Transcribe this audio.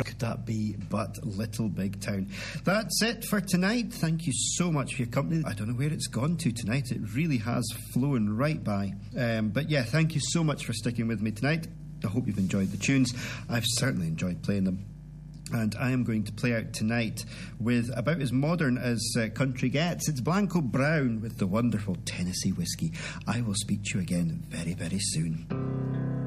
Could that be but Little Big Town? That's it for tonight. Thank you so much for your company. I don't know where it's gone to tonight. It really has flown right by. But yeah, thank you so much for sticking with me tonight. I hope you've enjoyed the tunes. I've certainly enjoyed playing them. And I am going to play out tonight with about as modern as country gets. It's Blanco Brown with the wonderful Tennessee Whiskey. I will speak to you again very, very soon.